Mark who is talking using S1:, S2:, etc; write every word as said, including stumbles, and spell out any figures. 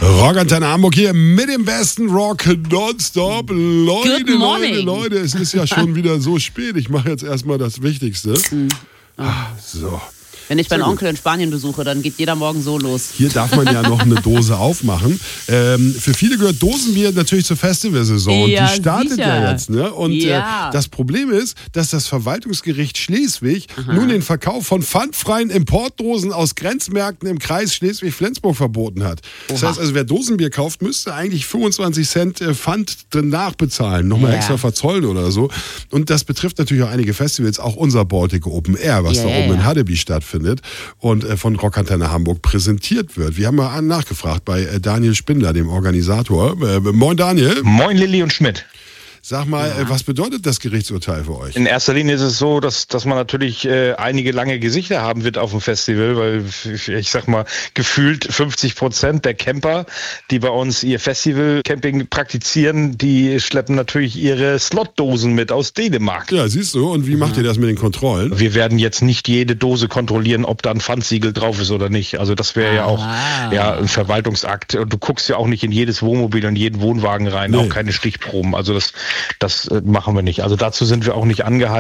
S1: Rockantenne Hamburg hier mit dem besten Rock nonstop. Leute,
S2: Good morning.
S1: Leute, Leute, es ist ja schon wieder so spät. Ich mache jetzt erstmal das Wichtigste.
S2: Mhm.
S1: Ah, so.
S2: Wenn ich meinen Onkel in Spanien besuche, dann geht jeder Morgen so los.
S1: Hier darf man ja noch eine Dose aufmachen. Ähm, für viele gehört Dosenbier natürlich zur Festivalsaison.
S2: Ja,
S1: und die startet
S2: sicher.
S1: ja jetzt. Ne? Und
S2: Ja.
S1: äh, das Problem ist, dass das Verwaltungsgericht Schleswig
S2: Aha.
S1: nun den Verkauf von pfandfreien Importdosen aus Grenzmärkten im Kreis Schleswig-Flensburg verboten hat. Das
S2: Oha.
S1: heißt also, wer Dosenbier kauft, müsste eigentlich fünfundzwanzig Cent äh, Pfand drin nachbezahlen. Nochmal
S2: Ja.
S1: extra verzollen oder so. Und das betrifft natürlich auch einige Festivals, auch unser Baltic Open Air, was
S2: Ja,
S1: da
S2: ja,
S1: oben in
S2: ja.
S1: Hadeby stattfindet. Und äh, von Rockantenne Hamburg präsentiert wird. Wir haben mal nachgefragt bei äh, Daniel Spindler, dem Organisator. Äh, moin Daniel.
S3: Moin Lilly und Schmidt.
S1: Sag mal, äh, was bedeutet das Gerichtsurteil für euch?
S3: In erster Linie ist es so, dass, dass man natürlich äh, einige lange Gesichter haben wird auf dem Festival, weil ich sag mal, gefühlt fünfzig Prozent der Camper, die bei uns ihr Festival-Camping praktizieren, die schleppen natürlich ihre Slotdosen mit aus Dänemark.
S1: Ja, siehst du. Und wie macht ihr das mit den Kontrollen?
S3: Wir werden jetzt nicht jede Dose kontrollieren, ob da ein Pfandsiegel drauf ist oder nicht. Also das wäre ja auch
S2: Ah.
S3: ja, ein Verwaltungsakt. Und du guckst ja auch nicht in jedes Wohnmobil und jeden Wohnwagen rein,
S1: Nee.
S3: auch keine Stichproben. Also das Das äh, machen wir nicht. Also dazu sind wir auch nicht angehalten.